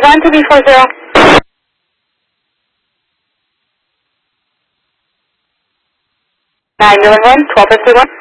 1 to B40. 9 New England, 12 1.